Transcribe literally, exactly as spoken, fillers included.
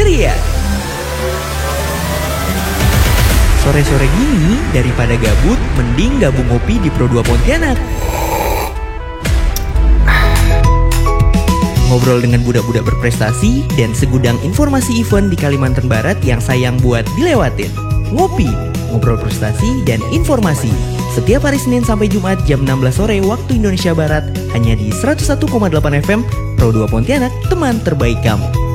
ceria. Sore-sore gini, daripada gabut, mending gabung ngopi di Pro dua Pontianak. Ngobrol dengan budak-budak berprestasi dan segudang informasi event di Kalimantan Barat yang sayang buat dilewatin. Ngopi, ngobrol prestasi dan informasi. Setiap hari Senin sampai Jumat jam enam belas sore waktu Indonesia Barat hanya di seratus satu koma delapan F M Pro dua Pontianak, teman terbaik kamu.